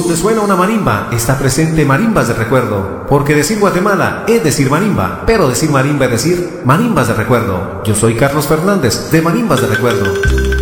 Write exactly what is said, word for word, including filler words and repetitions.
te suena una marimba, está presente Marimbas de Recuerdo. Porque decir Guatemala es decir marimba, pero decir marimba es decir Marimbas de Recuerdo. Yo soy Carlos Fernández de Marimbas de Recuerdo.